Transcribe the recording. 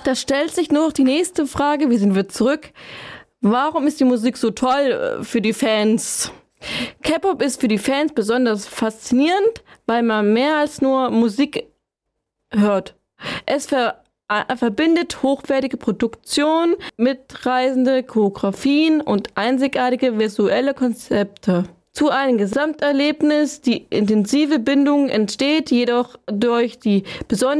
Da stellt sich nur noch die nächste Frage, wie sind wir zurück? Warum ist die Musik so toll für die Fans? K-Pop ist für die Fans besonders faszinierend, weil man mehr als nur Musik hört. Es verbindet hochwertige Produktion, mitreißende Choreografien und einzigartige visuelle Konzepte zu einem Gesamterlebnis. Die intensive Bindung entsteht jedoch durch die besondere